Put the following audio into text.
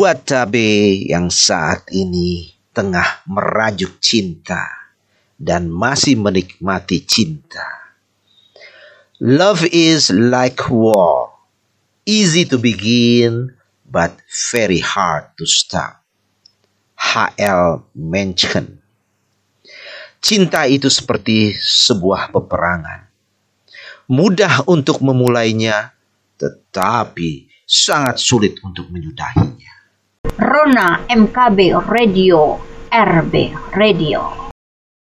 Buat cabe yang saat ini tengah merajuk cinta dan masih menikmati cinta. Love is like war, easy to begin but very hard to stop. H.L. Mencken. Cinta itu seperti sebuah peperangan. Mudah untuk memulainya, tetapi sangat sulit untuk menyudahinya. Rona MKB Radio, RB Radio.